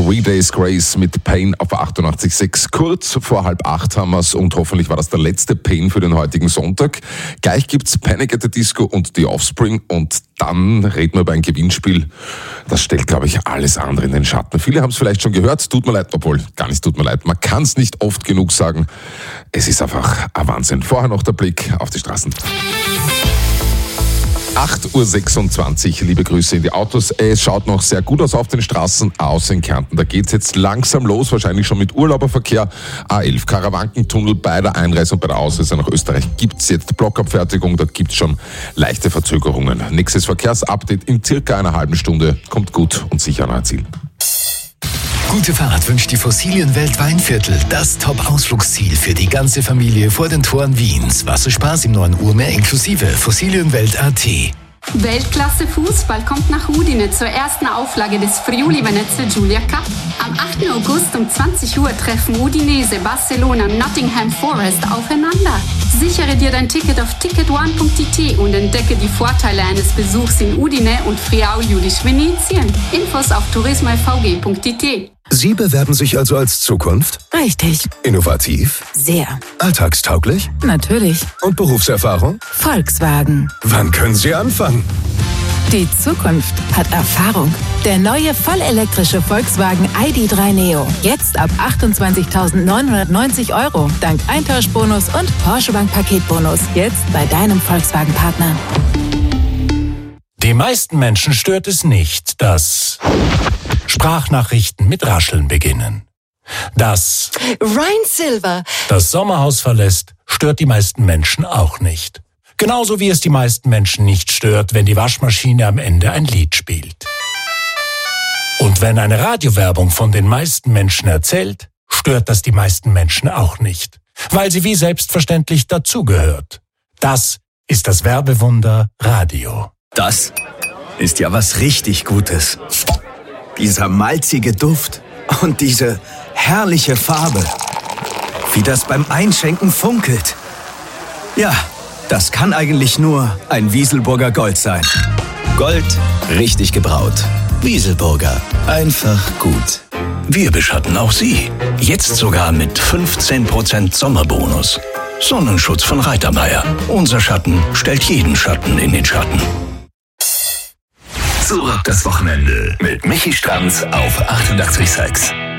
3 Days Grace mit Pain auf 88.6. Kurz vor 7:30 haben wir's und hoffentlich war das der letzte Pain für den heutigen Sonntag. Gleich gibt's Panic at the Disco und The Offspring und dann reden wir über ein Gewinnspiel. Das stellt, glaube ich, alles andere in den Schatten. Viele haben es vielleicht schon gehört, tut mir leid, obwohl gar nicht tut mir leid. Man kann es nicht oft genug sagen. Es ist einfach ein Wahnsinn. Vorher noch der Blick auf die Straßen. 8:26 Uhr, liebe Grüße in die Autos. Es schaut noch sehr gut aus auf den Straßen, außer in Kärnten. Da geht's jetzt langsam los, wahrscheinlich schon mit Urlauberverkehr. A11, Karawankentunnel bei der Einreise und bei der Ausreise nach Österreich gibt's jetzt Blockabfertigung, da gibt's schon leichte Verzögerungen. Nächstes Verkehrsupdate in circa einer halben Stunde. Kommt gut und sicher an euer Ziel. Gute Fahrt wünscht die Fossilienwelt Weinviertel, das Top-Ausflugsziel für die ganze Familie vor den Toren Wiens. Wasserspaß im neuen Urmeer inklusive Fossilienwelt.at. Weltklasse Fußball kommt nach Udine zur ersten Auflage des Friuli Venezia Giulia Cup. Am 8. August um 20 Uhr treffen Udinese, Barcelona und Nottingham Forest aufeinander. Sichere dir dein Ticket auf ticketone.it und entdecke die Vorteile eines Besuchs in Udine und Friaul Judisch Venetien. Infos auf turismofvg.it. Sie bewerben sich also als Zukunft? Richtig. Innovativ? Sehr. Alltagstauglich? Natürlich. Und Berufserfahrung? Volkswagen. Wann können Sie anfangen? Die Zukunft hat Erfahrung. Der neue vollelektrische Volkswagen ID.3 Neo. Jetzt ab 28.990 €. Dank Eintauschbonus und Porsche Bank Paketbonus. Jetzt bei deinem Volkswagen-Partner. Die meisten Menschen stört es nicht, dass Sprachnachrichten mit Rascheln beginnen. Dass Ryan Silver das Sommerhaus verlässt, stört die meisten Menschen auch nicht. Genauso wie es die meisten Menschen nicht stört, wenn die Waschmaschine am Ende ein Lied spielt. Und wenn eine Radiowerbung von den meisten Menschen erzählt, stört das die meisten Menschen auch nicht, weil sie wie selbstverständlich dazugehört. Das ist das Werbewunder Radio. Das ist ja was richtig Gutes. Dieser malzige Duft und diese herrliche Farbe. Wie das beim Einschenken funkelt. Ja, das kann eigentlich nur ein Wieselburger Gold sein. Gold, richtig gebraut. Wieselburger, einfach gut. Wir beschatten auch Sie. Jetzt sogar mit 15% Sommerbonus. Sonnenschutz von Reitermeier. Unser Schatten stellt jeden Schatten in den Schatten. Zurück das Wochenende mit Michi Stranz auf 88.6.